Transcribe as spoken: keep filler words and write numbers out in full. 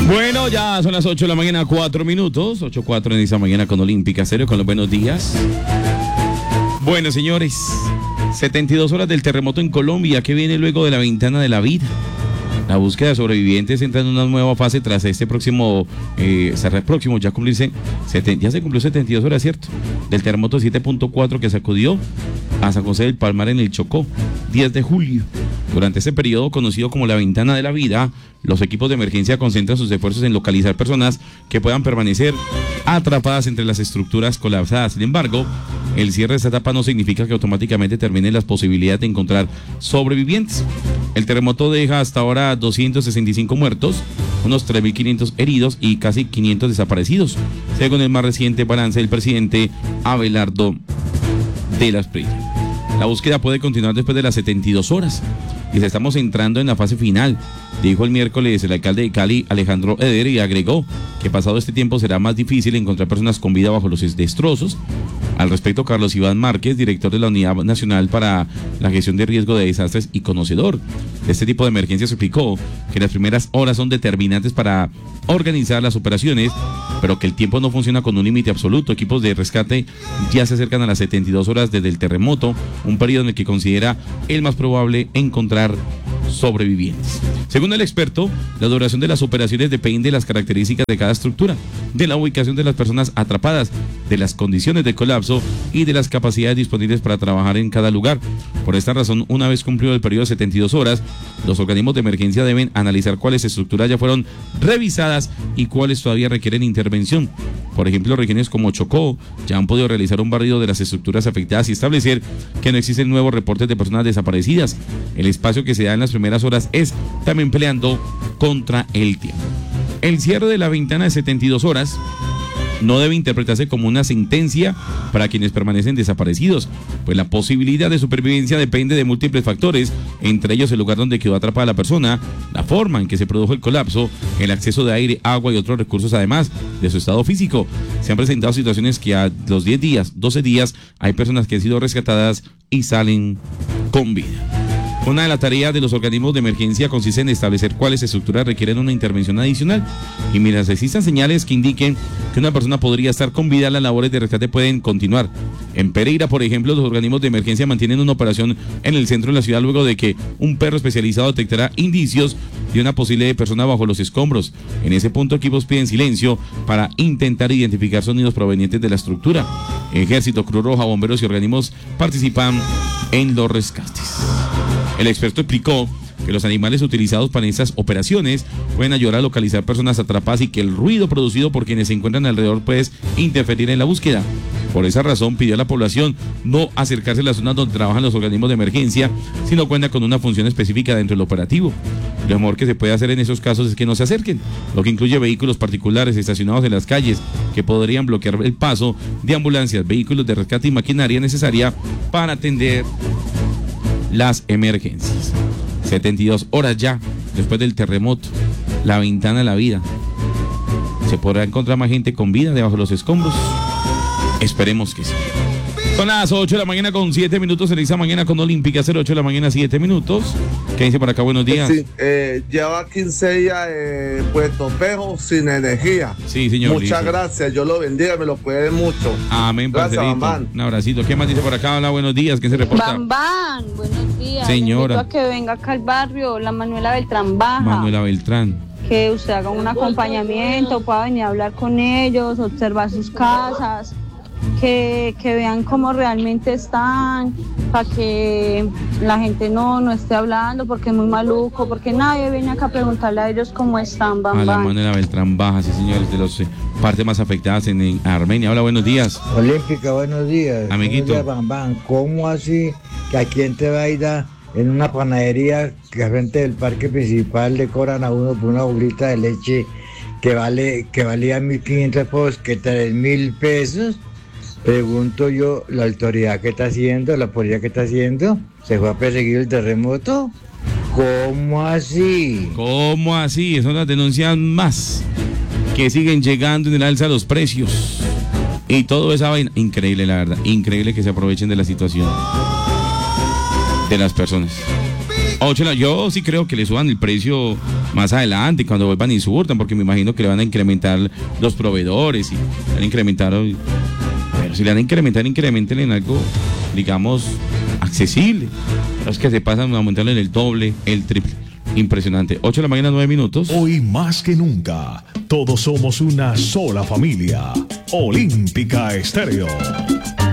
Bueno, ya son las ocho de la mañana, cuatro minutos. ocho cuatro en esta mañana con Olímpica Estéreo, con los buenos días. Bueno, señores, setenta y dos horas del terremoto en Colombia. ¿Qué viene luego de la ventana de la vida? La búsqueda de sobrevivientes entra en una nueva fase tras este próximo, eh, cerrar próximo, ya cumplirse, setenta, ya se cumplió setenta y dos horas, ¿cierto? Del terremoto siete punto cuatro que sacudió a San José del Palmar en el Chocó, diez de julio. Durante ese periodo, conocido como la ventana de la vida, los equipos de emergencia concentran sus esfuerzos en localizar personas que puedan permanecer atrapadas entre las estructuras colapsadas. Sin embargo, el cierre de esta etapa no significa que automáticamente terminen las posibilidades de encontrar sobrevivientes. El terremoto deja hasta ahora doscientos sesenta y cinco muertos, unos tres mil quinientos heridos y casi quinientos desaparecidos, según el más reciente balance del presidente Abelardo de la Espriella. La búsqueda puede continuar después de las setenta y dos horas. Y estamos entrando en la fase final, dijo el miércoles el alcalde de Cali, Alejandro Eder, y agregó que pasado este tiempo será más difícil encontrar personas con vida bajo los destrozos. Al respecto, Carlos Iván Márquez, director de la Unidad Nacional para la Gestión de Riesgo de Desastres y conocedor de este tipo de emergencias, explicó que las primeras horas son determinantes para organizar las operaciones, pero que el tiempo no funciona con un límite absoluto. Equipos de rescate ya se acercan a las setenta y dos horas desde el terremoto, un periodo en el que considera el más probable encontrar sobrevivientes. Según el experto, la duración de las operaciones depende de las características de cada estructura, de la ubicación de las personas atrapadas, de las condiciones de colapso y de las capacidades disponibles para trabajar en cada lugar. Por esta razón, una vez cumplido el periodo de setenta y dos horas, los organismos de emergencia deben analizar cuáles estructuras ya fueron revisadas y cuáles todavía requieren intervención. Por ejemplo, regiones como Chocó ya han podido realizar un barrido de las estructuras afectadas y establecer que no existen nuevos reportes de personas desaparecidas. El espacio que se da en las primeras horas es también peleando contra el tiempo. El cierre de la ventana de setenta y dos horas no debe interpretarse como una sentencia para quienes permanecen desaparecidos, pues la posibilidad de supervivencia depende de múltiples factores, entre ellos el lugar donde quedó atrapada la persona, la forma en que se produjo el colapso, el acceso de aire, agua y otros recursos, además de su estado físico. Se han presentado situaciones que a los diez días, doce días, hay personas que han sido rescatadas y salen con vida. Una de las tareas de los organismos de emergencia consiste en establecer cuáles estructuras requieren una intervención adicional, y mientras existan señales que indiquen que una persona podría estar con vida, las labores de rescate pueden continuar. En Pereira, por ejemplo, los organismos de emergencia mantienen una operación en el centro de la ciudad luego de que un perro especializado detectará indicios de una posible persona bajo los escombros. En ese punto, equipos piden silencio para intentar identificar sonidos provenientes de la estructura. Ejército, Cruz Roja, bomberos y organismos participan en los rescates. El experto explicó que los animales utilizados para estas operaciones pueden ayudar a localizar personas atrapadas y que el ruido producido por quienes se encuentran alrededor puede interferir en la búsqueda. Por esa razón pidió a la población no acercarse a las zonas donde trabajan los organismos de emergencia si no cuentan con una función específica dentro del operativo. Lo mejor que se puede hacer en esos casos es que no se acerquen, lo que incluye vehículos particulares estacionados en las calles que podrían bloquear el paso de ambulancias, vehículos de rescate y maquinaria necesaria para atender las emergencias. setenta y dos horas ya después del terremoto, la ventana de la vida. ¿Se podrá encontrar más gente con vida debajo de los escombros? Esperemos que sí. Son las ocho de la mañana con siete minutos en esta mañana con Olímpica, ocho de la mañana, siete minutos. ¿Qué dice por acá? Buenos días. Sí, eh, lleva quince días en eh, Puerto Pejo sin energía. Sí, señor. Muchas listo. Gracias, yo lo bendiga, me lo puede mucho. Amén, gracias, parcerito. Un abracito. ¿Qué más dice por acá? Hola, buenos días. ¿Quién se reporta? Bam, bam, buenos días. Señora. Le invito a que venga acá al barrio, la Manuela Beltrán Baja. Manuela Beltrán. Que usted haga un acompañamiento, pueda venir a hablar con ellos, observar sus casas, que, que vean cómo realmente están, para que la gente no, no esté hablando porque es muy maluco, porque nadie viene acá a preguntarle a ellos cómo están. Bam, a la bam. Manuela Beltrán Baja, sí señores, de las eh, partes más afectadas en, en Armenia. Hola, buenos días. Olímpica, buenos días. Amiguito. Buenos días, Bam, Bam. ¿Cómo así que aquí en Tebaida, en una panadería que al frente del parque principal le cobran a uno por una bolita de leche que vale que valía mil quinientos pesos, que tres mil pesos? Pregunto yo, ¿la autoridad qué está haciendo? ¿La policía qué está haciendo? ¿Se fue a perseguir el terremoto? ¿Cómo así? ¿Cómo así? Son las denuncias más que siguen llegando en el alza de los precios. Y todo esa vaina, increíble la verdad, increíble que se aprovechen de la situación de las personas. Ocho, yo sí creo que le suban el precio más adelante, cuando vuelvan y surtan, porque me imagino que le van a incrementar los proveedores y van a incrementar. Pero si le van a incrementar, incrementen en algo, digamos, accesible. Los que se pasan a aumentarle en el doble, el triple. Impresionante. ocho de la mañana, nueve minutos. Hoy más que nunca, todos somos una sola familia. Olímpica Estéreo.